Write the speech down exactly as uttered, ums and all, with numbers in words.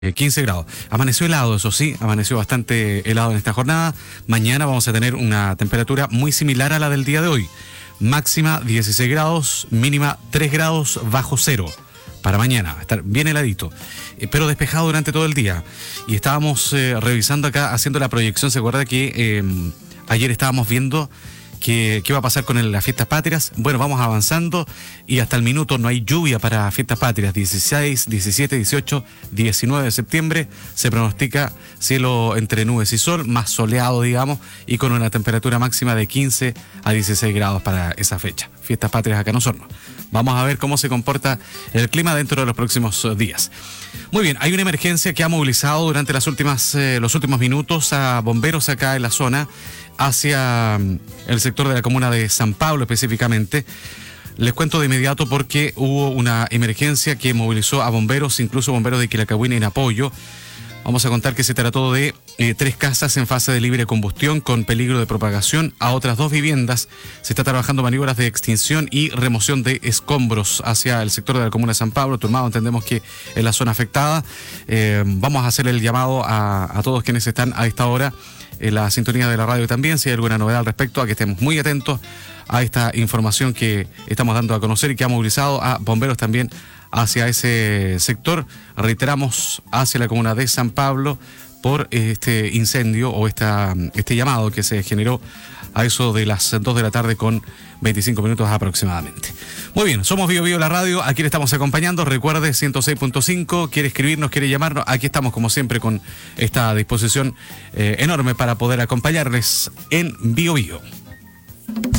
Eh, quince grados. Amaneció helado, eso sí, amaneció bastante helado en esta jornada. Mañana vamos a tener una temperatura muy similar a la del día de hoy. Máxima dieciséis grados, mínima tres grados bajo cero. Para mañana, estar bien heladito, eh, pero despejado durante todo el día. Y estábamos eh, revisando acá, haciendo la proyección. ¿Se acuerda que eh, ayer estábamos viendo qué va a pasar con el, las fiestas patrias? Bueno, vamos avanzando y hasta el minuto no hay lluvia para fiestas patrias. dieciséis, diecisiete, dieciocho, diecinueve de septiembre se pronostica cielo entre nubes y sol, más soleado, digamos, y con una temperatura máxima de quince a dieciséis grados para esa fecha. Fiestas patrias acá en Osorno. Vamos a ver cómo se comporta el clima dentro de los próximos días. Muy bien, hay una emergencia que ha movilizado durante las últimas, eh, los últimos minutos a bomberos acá en la zona, hacia el sector de la comuna de San Pablo específicamente. Les cuento de inmediato porque hubo una emergencia que movilizó a bomberos, incluso bomberos de Quilacahuina en apoyo. Vamos a contar que se trató de eh, tres casas en fase de libre combustión con peligro de propagación. A otras dos viviendas se está trabajando maniobras de extinción y remoción de escombros hacia el sector de la comuna de San Pablo. Turmado, entendemos que es la zona afectada. Eh, vamos a hacer el llamado a, a todos quienes están a esta hora en la sintonía de la radio también, si hay alguna novedad al respecto, a que estemos muy atentos a esta información que estamos dando a conocer y que ha movilizado a bomberos también hacia ese sector. Reiteramos, hacia la comuna de San Pablo por este incendio o esta, este llamado que se generó a eso de las dos de la tarde con veinticinco minutos aproximadamente. Muy bien, somos Bio Bio la radio, aquí le estamos acompañando. Recuerde, ciento seis punto cinco, quiere escribirnos, quiere llamarnos, aquí estamos como siempre con esta disposición eh, enorme para poder acompañarles en Bio Bio.